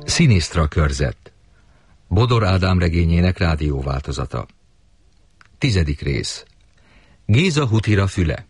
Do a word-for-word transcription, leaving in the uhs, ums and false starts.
Szinisztra körzet. Bodor Ádám regényének rádióváltozata. Tizedik rész. Géza Hutira füle.